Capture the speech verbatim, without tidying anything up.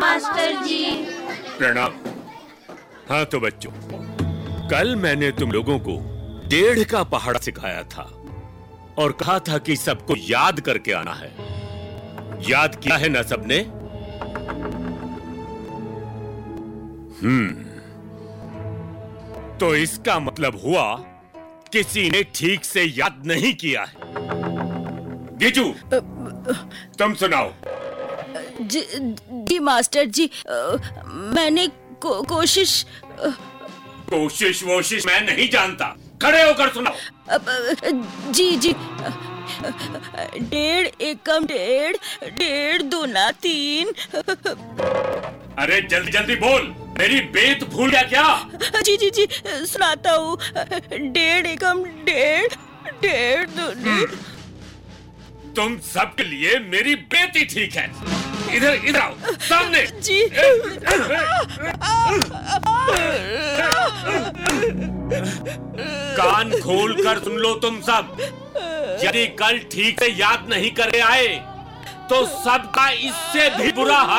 Master जी। प्रणाम। हाँ तो बच्चों, कल मैंने तुम लोगों को डेढ़ का पहाड़ा सिखाया था और कहा था कि सबको याद करके आना है। याद किया है ना सबने? हम्म तो इसका मतलब हुआ किसी ने ठीक से याद नहीं किया है। गीजू, तुम सुनाओ। जी, जी मास्टर जी, आ, मैंने को, कोशिश आ, कोशिश वोशिश मैं नहीं जानता, खड़े होकर सुनाओ। जी जी, डेढ़ एकम डेढ़, डेढ़ दूना तीन। अरे जल्दी जल्दी बोल, मेरी बेत भूल गया क्या? जी जी जी, सुनाता हूँ। डेढ़ एकम डेढ़, डेढ़ दूनी। तुम सबके लिए मेरी बेत ही ठीक है। इधर इधर आओ, सामने। जी। कान खोल कर सुन लो तुम सब। यदि कल ठीक से याद नहीं करे आए तो सबका इससे भी बुरा हाल